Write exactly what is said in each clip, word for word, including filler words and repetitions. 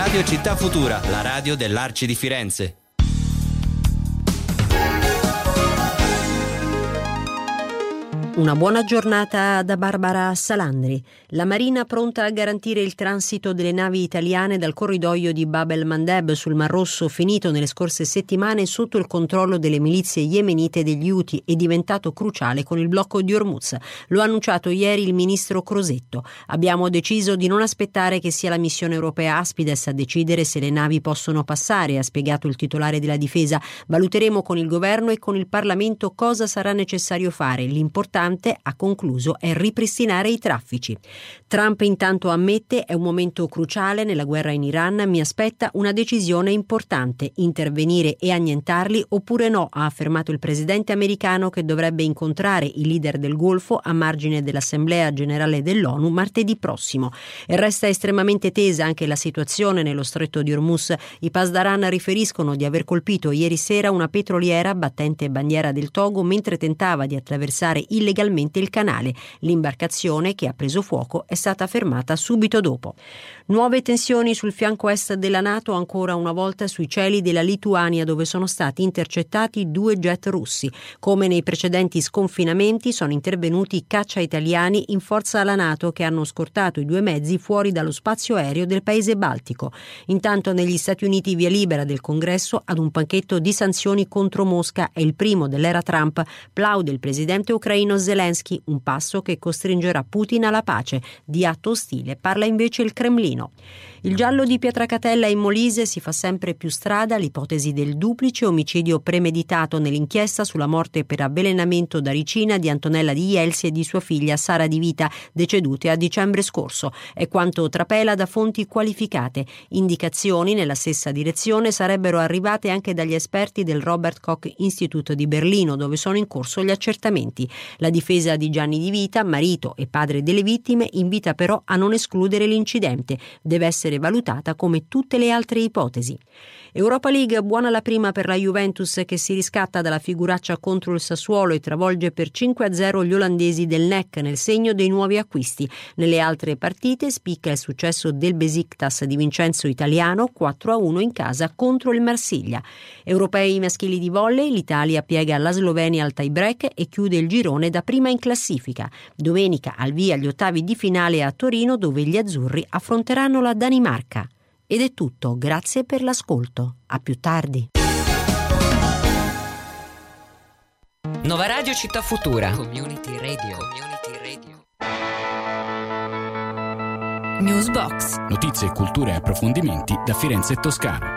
Radio Città Futura, la radio dell'Arci di Firenze. Una buona giornata da Barbara Salandri. La Marina pronta a garantire il transito delle navi italiane dal corridoio di Bab el-Mandeb sul Mar Rosso, finito nelle scorse settimane sotto il controllo delle milizie yemenite degli Houthi e diventato cruciale con il blocco di Hormuz. Lo ha annunciato ieri il ministro Crosetto. Abbiamo deciso di non aspettare che sia la missione europea Aspides a decidere se le navi possono passare, ha spiegato il titolare della difesa. Valuteremo con il governo e con il Parlamento cosa sarà necessario fare. L'importante, ha concluso, è ripristinare i traffici. Trump intanto ammette: è un momento cruciale nella guerra in Iran, mi aspetta una decisione importante, intervenire e annientarli oppure no, ha affermato il presidente americano, che dovrebbe incontrare i leader del Golfo a margine dell'Assemblea Generale dell'ONU martedì prossimo. E resta estremamente tesa anche la situazione nello stretto di Hormuz. I Pasdaran riferiscono di aver colpito ieri sera una petroliera battente bandiera del Togo mentre tentava di attraversare illegalmente il canale. L'imbarcazione, che ha preso fuoco, è stata fermata subito dopo. Nuove tensioni sul fianco est della NATO, ancora una volta sui cieli della Lituania, dove sono stati intercettati due jet russi. Come nei precedenti sconfinamenti, sono intervenuti caccia italiani in forza alla NATO, che hanno scortato i due mezzi fuori dallo spazio aereo del paese baltico. Intanto negli Stati Uniti via libera del Congresso ad un pacchetto di sanzioni contro Mosca, è il primo dell'era Trump. Plaude il presidente ucraino Zelensky, un passo che costringerà Putin alla pace. Di atto ostile parla invece il Cremlino. Il giallo di Pietracatella in Molise si fa sempre più strada. L'ipotesi del duplice omicidio premeditato nell'inchiesta sulla morte per avvelenamento da ricina di Antonella Di Jelsi e di sua figlia Sara Di Vita, decedute a dicembre scorso. È quanto trapela da fonti qualificate. Indicazioni nella stessa direzione sarebbero arrivate anche dagli esperti del Robert Koch Institute di Berlino, dove sono in corso gli accertamenti. La difesa di Gianni Di Vita, marito e padre delle vittime, invita però a non escludere l'incidente. Deve essere valutata come tutte le altre ipotesi. Europa League, buona la prima per la Juventus, che si riscatta dalla figuraccia contro il Sassuolo e travolge per cinque a zero gli olandesi del N E C nel segno dei nuovi acquisti. Nelle altre partite spicca il successo del Besiktas di Vincenzo Italiano, quattro a uno in casa contro il Marsiglia. Europei maschili di volley, l'Italia piega la Slovenia al tie break e chiude il girone da prima in classifica. Domenica al via gli ottavi di finale a Torino, dove gli azzurri affronteranno la Danimarca. Ed è tutto, grazie per l'ascolto. A più tardi. Nova Radio Città Futura. Community Radio. Community Radio. Newsbox. Notizie, cultura e approfondimenti da Firenze e Toscana.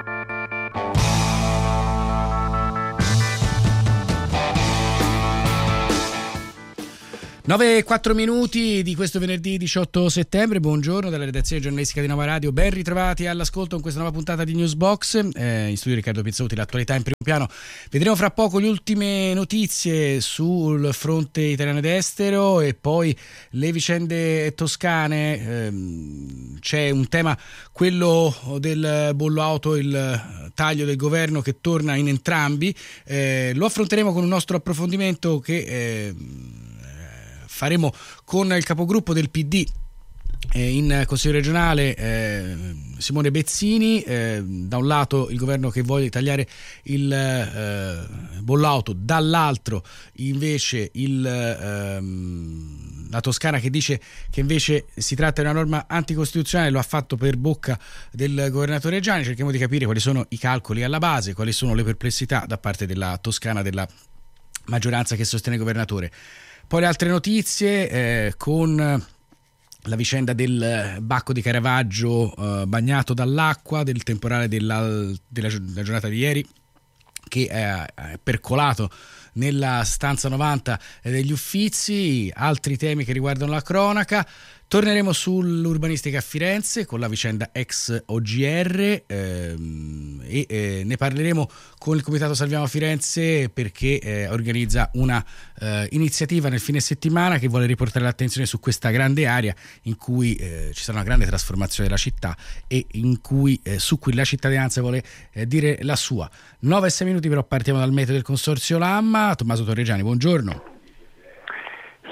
nove e quattro minuti di questo venerdì diciotto settembre. Buongiorno dalla redazione giornalistica di Nova Radio. Ben ritrovati all'ascolto in questa nuova puntata di Newsbox. Eh, in studio Riccardo Pizzotti, l'attualità in primo piano. Vedremo fra poco le ultime notizie sul fronte italiano ed estero e poi le vicende toscane. Eh, c'è un tema, quello del bollo auto, il taglio del governo che torna in entrambi. Eh, lo affronteremo con un nostro approfondimento che Eh, faremo con il capogruppo del P D eh, in Consiglio regionale, eh, Simone Bezzini. Eh, da un lato il governo che vuole tagliare il eh, bollo auto, dall'altro invece il, ehm, la Toscana che dice che invece si tratta di una norma anticostituzionale. Lo ha fatto per bocca del governatore Reggiani. Cerchiamo di capire quali sono i calcoli alla base, quali sono le perplessità da parte della Toscana, della maggioranza che sostiene il governatore. Poi le altre notizie, eh, con la vicenda del Bacco di Caravaggio eh, bagnato dall'acqua, del temporale della, della, della giornata di ieri, che è, è percolato nella stanza novanta degli Uffizi. Altri temi che riguardano la cronaca. Torneremo sull'urbanistica a Firenze con la vicenda ex O G R ehm, e eh, ne parleremo con il Comitato Salviamo Firenze, perché eh, organizza una eh, iniziativa nel fine settimana che vuole riportare l'attenzione su questa grande area in cui eh, ci sarà una grande trasformazione della città e in cui, eh, su cui la cittadinanza vuole eh, dire la sua. nove e sei minuti però partiamo dal meteo del Consorzio Lamma. Tommaso Torregiani, buongiorno. Sì,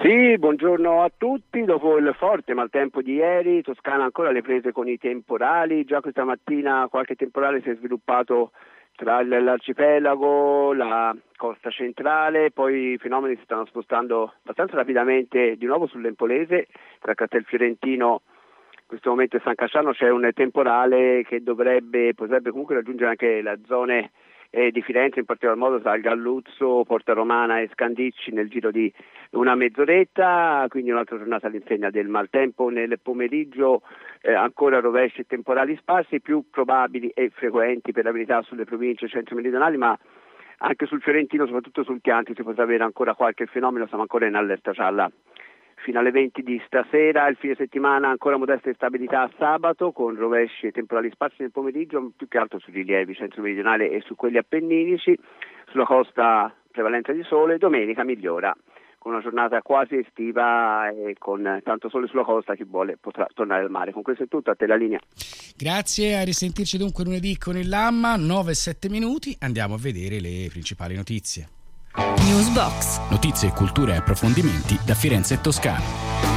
Sì, buongiorno a tutti. Dopo il forte maltempo di ieri, Toscana ancora alle prese con i temporali. Già questa mattina qualche temporale si è sviluppato tra l'arcipelago, la costa centrale, poi i fenomeni si stanno spostando abbastanza rapidamente di nuovo sull'Empolese, tra Castelfiorentino in questo momento e San Casciano c'è un temporale che dovrebbe, potrebbe comunque raggiungere anche le zone eh, di Firenze, in particolar modo tra il Galluzzo, Porta Romana e Scandicci nel giro di una mezz'oretta, quindi un'altra giornata all'insegna del maltempo. Nel pomeriggio eh, ancora rovesci e temporali sparsi, più probabili e frequenti per la verità sulle province centro-meridionali, ma anche sul Fiorentino, soprattutto sul Chianti, si potrà avere ancora qualche fenomeno. Siamo ancora in allerta gialla fino alle venti di stasera. Il fine settimana ancora modesta instabilità a sabato, con rovesci e temporali sparsi nel pomeriggio, più che altro sui rilievi centro-meridionale e su quelli appenninici. Sulla costa prevalenza di sole. Domenica migliora, con una giornata quasi estiva e con tanto sole sulla costa. Chi vuole potrà tornare al mare. Con questo è tutto, a te la linea. Grazie, a risentirci dunque lunedì con il Lamma, nove e sette minuti, andiamo a vedere le principali notizie. Newsbox. Notizie, cultura e approfondimenti da Firenze e Toscana.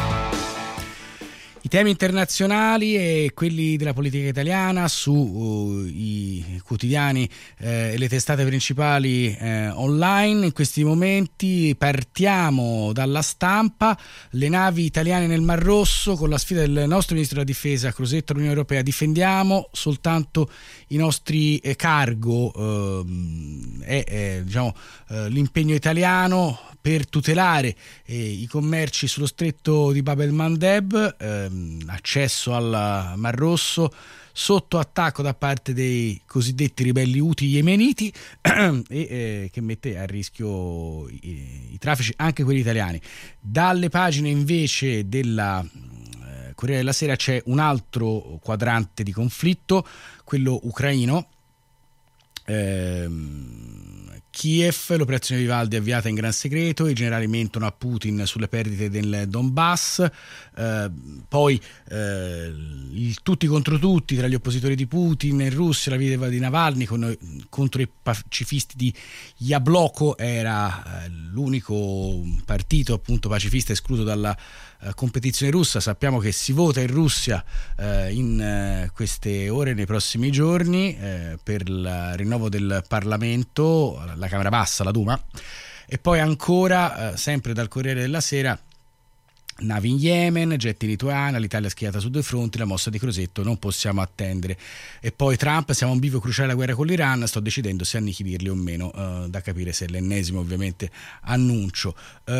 I temi internazionali e quelli della politica italiana sui uh, quotidiani eh, e le testate principali eh, online in questi momenti. Partiamo dalla Stampa. Le navi italiane nel Mar Rosso, con la sfida del nostro ministro della difesa Crosetto all'Unione Europea: difendiamo soltanto i nostri eh, cargo. Eh, è eh, diciamo eh, l'impegno italiano per tutelare eh, i commerci sullo stretto di Bab el-Mandeb, ehm, accesso al Mar Rosso sotto attacco da parte dei cosiddetti ribelli Houthi yemeniti e eh, che mette a rischio i, i traffici, anche quelli italiani. Dalle pagine invece della eh, Corriere della Sera c'è un altro quadrante di conflitto, quello ucraino. Ehm, Kiev, l'operazione Vivaldi avviata in gran segreto, i generali mentono a Putin sulle perdite del Donbass, eh, poi eh, il tutti contro tutti tra gli oppositori di Putin in Russia, la vita di Navalny con, contro i pacifisti di Yabloko. Era eh, l'unico partito appunto pacifista escluso dalla eh, competizione russa. Sappiamo che si vota in Russia eh, in eh, queste ore, nei prossimi giorni, eh, per il rinnovo del Parlamento, la Camera Bassa, la Duma. E poi ancora, eh, sempre dal Corriere della Sera, navi in Yemen, jet in Lituania, l'Italia schiata su due fronti, la mossa di Crosetto, non possiamo attendere. E poi Trump: siamo a un bivio cruciale la guerra con l'Iran, sto decidendo se annichilirli o meno, eh, da capire se è l'ennesimo ovviamente annuncio.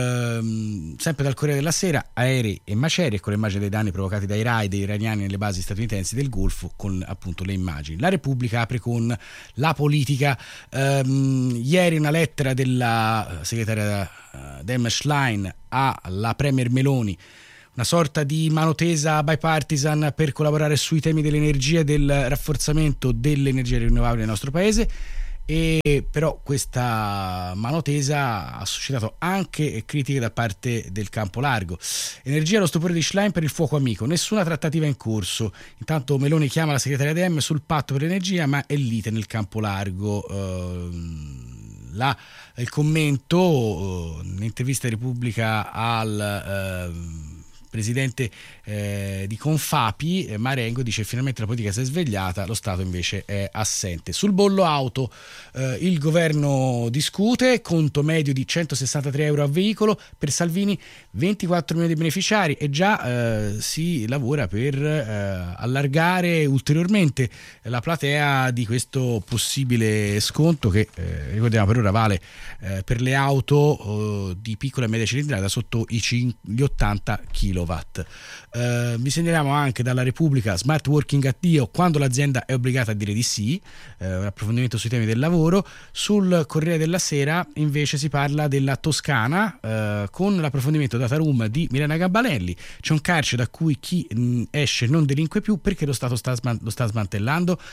Ehm, sempre dal Corriere della Sera, aerei e macerie, con le immagini dei danni provocati dai raid iraniani nelle basi statunitensi del Golfo, con appunto le immagini. La Repubblica apre con la politica. Ehm, ieri una lettera della segretaria Dem Schlein alla Premier Meloni, una sorta di mano tesa bipartisan per collaborare sui temi dell'energia e del rafforzamento delle energie rinnovabili nel nostro paese. E però questa mano tesa ha suscitato anche critiche da parte del campo largo. Energia, lo stupore di Schlein per il fuoco amico, nessuna trattativa in corso. Intanto Meloni chiama la segretaria Dem sul patto per l'energia, ma è lite nel campo largo. Uh, La, il commento, un'intervista di Repubblica al eh, presidente eh, di Confapi, eh, Marengo, dice: finalmente la politica si è svegliata, lo Stato invece è assente. Sul bollo auto eh, il governo discute, conto medio di centosessantatré euro a veicolo, per Salvini ventiquattro milioni di beneficiari, e già eh, si lavora per eh, allargare ulteriormente la platea di questo possibile sconto che eh, ricordiamo per ora vale eh, per le auto eh, di piccola e media cilindrata sotto i cin- gli ottanta chilowatt. Eh, vi segnaliamo anche dalla Repubblica: smart working addio quando l'azienda è obbligata a dire di sì, eh, un approfondimento sui temi del lavoro. Sul Corriere della Sera invece si parla della Toscana, eh, con l'approfondimento data room di Milena Gabbanelli. C'è un carcere da cui chi mh, esce non delinque più perché lo Stato sta sman- lo sta smantellando.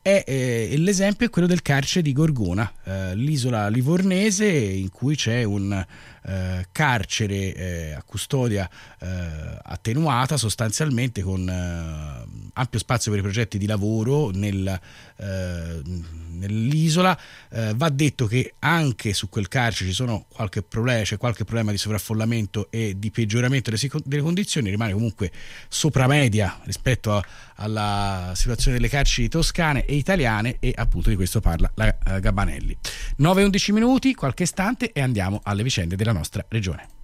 è, eh, l'esempio è quello del carcere di Gorgona, eh, l'isola livornese, in cui c'è un eh, carcere eh, a custodia eh, attenuata, sostanzialmente con eh, ampio spazio per i progetti di lavoro nel, eh, nell'isola. Eh, va detto che anche su quel carcere ci sono qualche problema, c'è qualche problema di sovraffollamento e di peggioramento delle, delle condizioni, rimane comunque sopramedia rispetto a, alla situazione delle carceri toscane e italiane, e appunto di questo parla la uh, Gabanelli. nove e undici minuti, qualche istante, e andiamo alle vicende della nostra regione.